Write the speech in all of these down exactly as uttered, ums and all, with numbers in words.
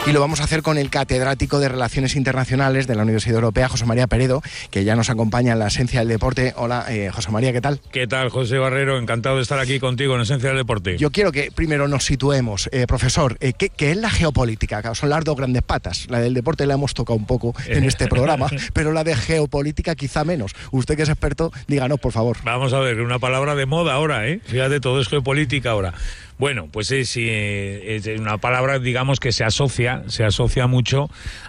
Y lo vamos a hacer con el catedrático de Relaciones Internacionales de la Universidad Europea, José María Peredo, que ya nos acompaña en la Esencia del Deporte. Hola, eh, José María, ¿qué tal? ¿Qué tal, José Barrero? Encantado de estar aquí contigo en Esencia del Deporte. Yo quiero que primero nos situemos. Eh, profesor, eh, ¿qué, ¿qué es la geopolítica? Claro, son las dos grandes patas. La del deporte la hemos tocado un poco en este programa, pero la de geopolítica quizá menos. Usted, que es experto, díganos, por favor. Vamos a ver, una palabra de moda ahora, ¿eh? Fíjate, todo es geopolítica ahora. Bueno, pues es, es una palabra, digamos, que se asocia, se asocia mucho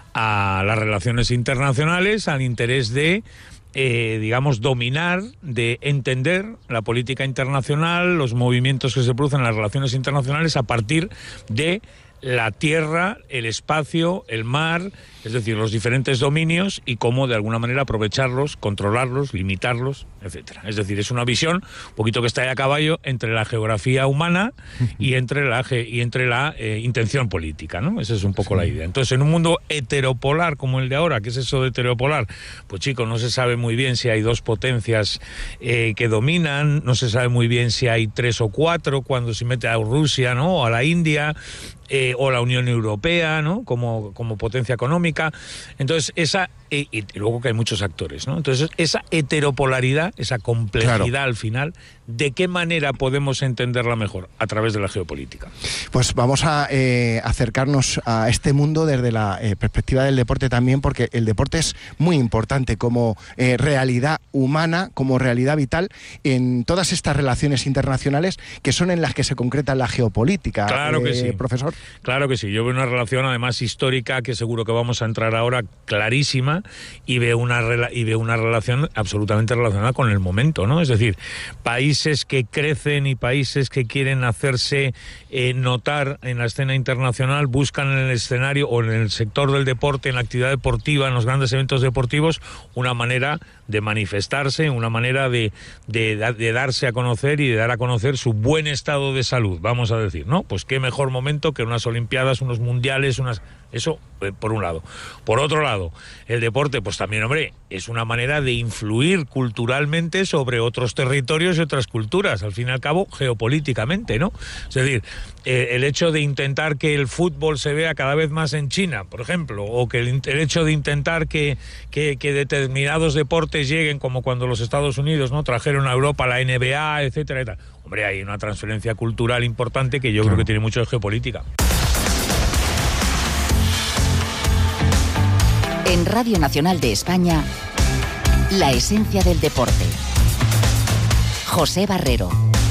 a las relaciones internacionales, al interés de, eh, digamos, dominar, de entender la política internacional, los movimientos que se producen en las relaciones internacionales a partir de la tierra, el espacio, el mar, es decir, los diferentes dominios y cómo de alguna manera aprovecharlos, controlarlos, limitarlos, etcétera. Es decir, es una visión un poquito que está ahí a caballo entre la geografía humana y entre la y entre la eh, intención política, ¿no? Esa es un poco sí. la idea. Entonces, en un mundo heteropolar como el de ahora, ¿qué es eso de heteropolar? Pues chicos, no se sabe muy bien si hay dos potencias eh, que dominan, no se sabe muy bien si hay tres o cuatro cuando se mete a Rusia, ¿no? O a la India. Eh, o la Unión Europea, ¿no? Como, como potencia económica. Entonces, esa... Y, y luego que hay muchos actores, ¿no? Entonces, esa heteropolaridad, esa complejidad claro. al final, ¿de qué manera podemos entenderla mejor? A través de la geopolítica. Pues vamos a eh, acercarnos a este mundo desde la eh, perspectiva del deporte también, porque el deporte es muy importante como eh, realidad humana, como realidad vital en todas estas relaciones internacionales que son en las que se concreta la geopolítica. Claro que eh, sí. Profesor. Claro que sí. Yo veo una relación además histórica que seguro que vamos a entrar ahora clarísima. Y ve una y ve una relación absolutamente relacionada con el momento, ¿no? Es decir, países que crecen y países que quieren hacerse eh, notar en la escena internacional buscan en el escenario o en el sector del deporte, en la actividad deportiva, en los grandes eventos deportivos, una manera de manifestarse, una manera de, de, de darse a conocer y de dar a conocer su buen estado de salud, vamos a decir, ¿no? Pues qué mejor momento que unas Olimpiadas, unos mundiales, unas... Eso, eh, por un lado. Por otro lado, el deporte, pues también, hombre, es una manera de influir culturalmente sobre otros territorios y otras culturas, al fin y al cabo, geopolíticamente, ¿no? Es decir, eh, el hecho de intentar que el fútbol se vea cada vez más en China, por ejemplo, o que el, el hecho de intentar que, que, que determinados deportes lleguen, como cuando los Estados Unidos, ¿no?, trajeron a Europa la N B A, etcétera, etcétera. Hombre, hay una transferencia cultural importante que yo claro. creo que tiene mucho de geopolítica. En Radio Nacional de España, La Esencia del Deporte. José Barrero.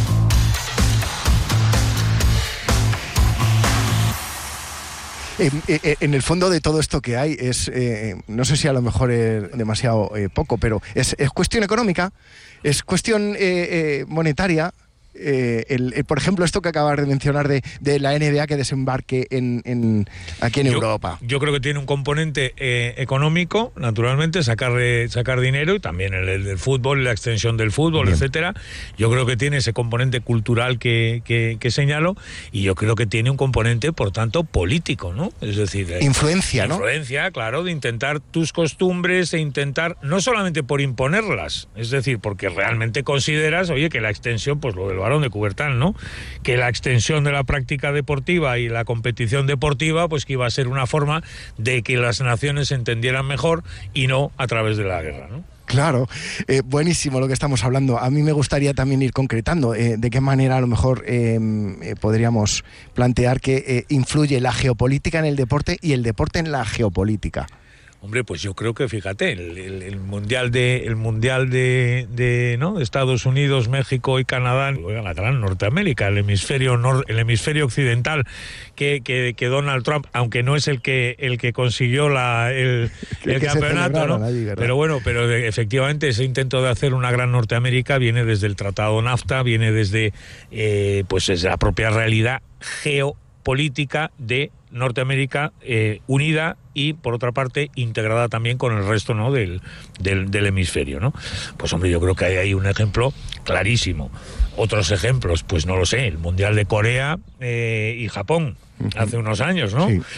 En, en, en el fondo de todo esto que hay es, eh, no sé si a lo mejor es demasiado eh, poco, pero es, es cuestión económica, es cuestión eh, eh, monetaria. Eh, el, el, por ejemplo, esto que acabas de mencionar de, de la N B A que desembarque en, en, aquí en yo, Europa. Yo creo que tiene un componente eh, económico, naturalmente, sacar, eh, sacar dinero, y también el, el del fútbol, la extensión del fútbol, Bien. etcétera. Yo creo que tiene ese componente cultural que, que, que señalo, y yo creo que tiene un componente, por tanto, político, ¿no? Es decir, de, influencia, ¿no? Influencia, claro, de intentar tus costumbres, e intentar, no solamente por imponerlas, es decir, porque realmente consideras, oye, que la extensión, pues lo del Barón de Coubertin, ¿no? Que la extensión de la práctica deportiva y la competición deportiva, pues que iba a ser una forma de que las naciones se entendieran mejor y no a través de la guerra, ¿no? Claro, eh, buenísimo lo que estamos hablando. A mí me gustaría también ir concretando eh, de qué manera a lo mejor eh, eh, podríamos plantear que eh, influye la geopolítica en el deporte y el deporte en la geopolítica. Hombre, pues yo creo que, fíjate, el, el, el mundial de el mundial de, de no de Estados Unidos, México y Canadá, la gran Norteamérica, el hemisferio nor, el hemisferio occidental, que, que, que Donald Trump, aunque no es el que el que consiguió la el, el campeonato, ¿no? Allí, pero bueno, pero de, efectivamente ese intento de hacer una gran Norteamérica viene desde el Tratado NAFTA, viene desde eh, pues desde la propia realidad geopolítica de Norteamérica eh, unida y, por otra parte, integrada también con el resto, ¿no?, del, del, del hemisferio, ¿no? Pues, hombre, yo creo que hay ahí un ejemplo clarísimo. Otros ejemplos, pues no lo sé, el Mundial de Corea eh, y Japón, hace unos años, ¿no? Sí.